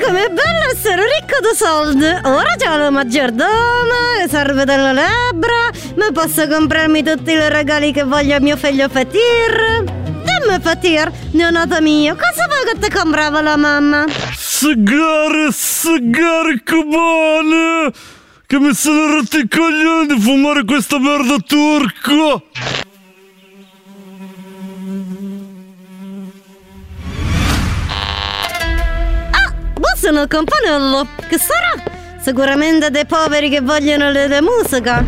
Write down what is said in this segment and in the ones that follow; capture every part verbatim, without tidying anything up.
com'è bello essere ricco di soldi. Ora c'ho la maggiordomo che serve della labbra, ma posso comprarmi tutti i regali che voglio a mio figlio Fatir. Dammi Fatir, neonato mio, cosa vuoi che ti comprava la mamma? Sigare, sigare cubane! Che mi sono rotti i coglioni di fumare questa merda turco! Sono il campanello. Che sarà? Sicuramente dei poveri che vogliono le, le musica.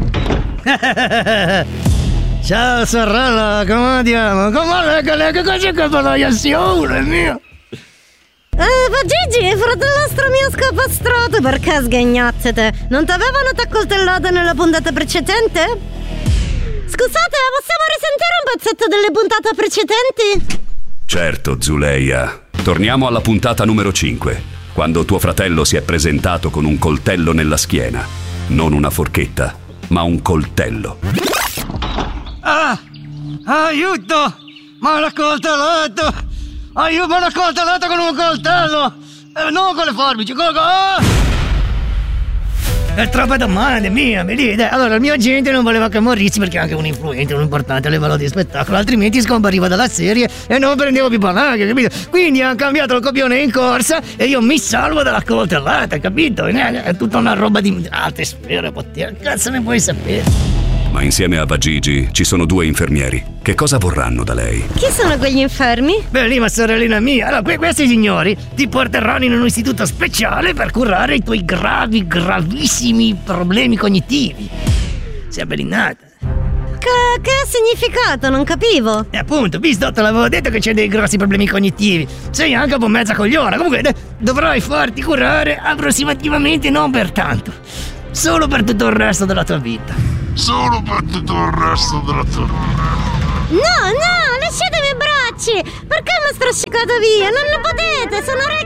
Ciao sorella, come andiamo? Come lega, lega, così che vado a azione mio? Eh, ma Gigi, fratellastro mio scapastrato, perché sgagnazzate? Non t'avevano t'accoltellato nella puntata precedente? Scusate, possiamo risentire un pezzetto delle puntate precedenti? Certo, Zuleia. Torniamo alla puntata numero cinque. Quando tuo fratello si è presentato con un coltello nella schiena. Non una forchetta, ma un coltello. Ah! Aiuto! Ma l'ha coltellato! Aiuto, ma l'ha coltellato con un coltello! Eh, non con le forbici, con... Ah! È troppa domanda mia, mi dite. Allora, il mio agente non voleva che morissi perché è anche un influente, un importante a livello di spettacolo, altrimenti scompariva dalla serie e non prendevo più palanche, capito? Quindi ha cambiato il copione in corsa e io mi salvo dalla coltellata, capito? È tutta una roba di alte sfere, che cazzo ne puoi sapere? Ma insieme a Vagigi ci sono due infermieri. Che cosa vorranno da lei? Chi sono quegli infermi? Beh, lì, ma sorellina mia, allora, que- questi signori ti porteranno in un istituto speciale per curare i tuoi gravi, gravissimi problemi cognitivi. Sei abbellinata. Che, che significato? Non capivo. E appunto, visto, te l'avevo detto che c'è dei grossi problemi cognitivi. Sei anche un po' mezza cogliona. Comunque, de- dovrai farti curare approssimativamente non per tanto. Solo per tutto il resto della tua vita. Solo per tutto il resto della tua vita. No, no, lasciatemi i bracci! Perché mi strascicate via? Non ne potete, sono